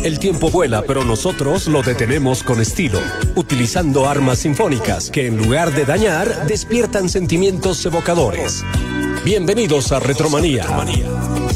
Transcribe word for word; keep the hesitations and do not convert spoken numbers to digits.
El tiempo vuela, pero nosotros lo detenemos con estilo, utilizando armas sinfónicas que en lugar de dañar, despiertan sentimientos evocadores. Bienvenidos a Retromanía.